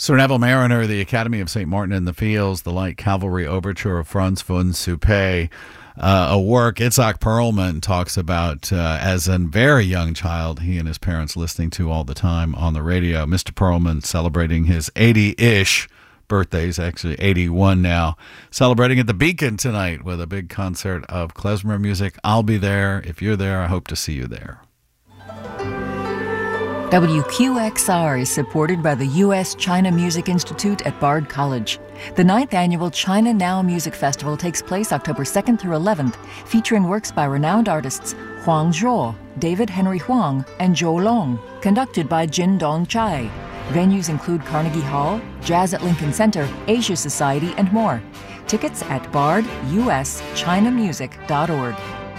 Sir Neville Mariner, the Academy of St. Martin in the Fields, the Light Cavalry Overture of Franz von Suppé, a work Itzhak Perlman talks about as a very young child, he and his parents listening to all the time on the radio. Mr. Perlman celebrating his 80-ish birthday. He's actually 81 now. Celebrating at the Beacon tonight with a big concert of klezmer music. I'll be there. If you're there, I hope to see you there. WQXR is supported by the U.S. China Music Institute at Bard College. The 9th annual China Now Music Festival takes place October 2nd through 11th, featuring works by renowned artists Huang Zhuo, David Henry Huang, and Zhou Long, conducted by Jin Dong Chai. Venues include Carnegie Hall, Jazz at Lincoln Center, Asia Society, and more. Tickets at barduschinamusic.org.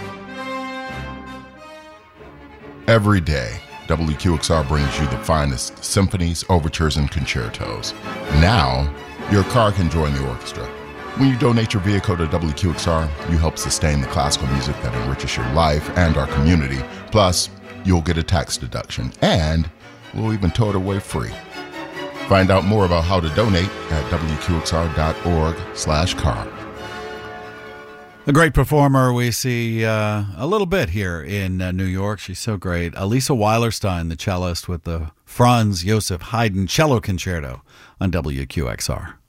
Every day, WQXR brings you the finest symphonies, overtures, and concertos. Now, your car can join the orchestra. When you donate your vehicle to WQXR, you help sustain the classical music that enriches your life and our community. Plus, you'll get a tax deduction, and we'll even tow it away free. Find out more about how to donate at WQXR.org/car. A great performer we see a little bit here in New York. She's so great. Elisa Weilerstein, the cellist with the Franz Joseph Haydn Cello Concerto on WQXR.